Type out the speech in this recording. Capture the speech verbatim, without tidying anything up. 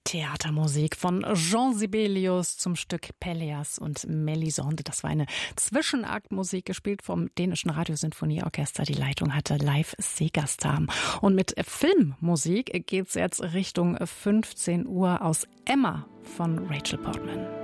Theatermusik von Jean Sibelius zum Stück Pelléas und Mélisande. Das war eine Zwischenaktmusik, gespielt vom dänischen Radiosinfonieorchester. Die Leitung hatte Leif Segerstam. Und mit Filmmusik geht's jetzt Richtung fünfzehn Uhr aus Emma von Rachel Portman.